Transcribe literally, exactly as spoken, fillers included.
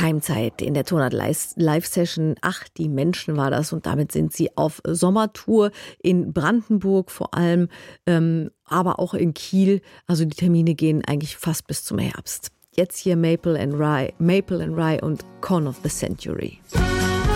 Keimzeit in der Tonart Live-Session. Ach, die Menschen war das. Und damit sind sie auf Sommertour in Brandenburg vor allem, ähm, aber auch in Kiel. Also die Termine gehen eigentlich fast bis zum Herbst. Jetzt hier Maple and Rye, Maple and Rye und Corn of the Century.